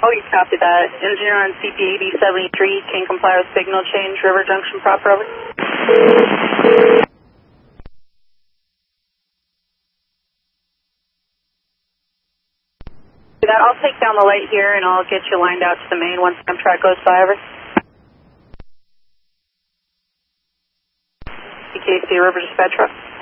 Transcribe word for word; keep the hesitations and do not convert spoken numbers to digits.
Oh, you copy that. Engineer on C P eighty seventy-three can comply with signal change, River Junction proper, over. That, I'll take down the light here and I'll get you lined out to the main once Amtrak goes by, over. P K C River Dispatch Truck.